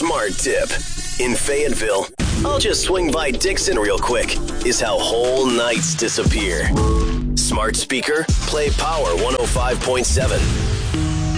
smart tip. In Fayetteville, I'll just swing by Dixon real quick, is how whole nights disappear. Smart speaker, play Power 105.7.